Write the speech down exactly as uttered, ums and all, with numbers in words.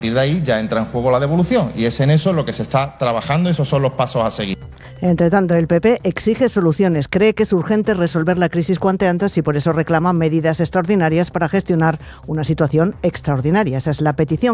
partir de ahí ya entra en juego la devolución y es en eso lo que se está trabajando, esos son los pasos a seguir. Entre tanto, el P P exige soluciones, cree que es urgente resolver la crisis cuanto antes y por eso reclama medidas extraordinarias para gestionar una situación extraordinaria. Esa es la petición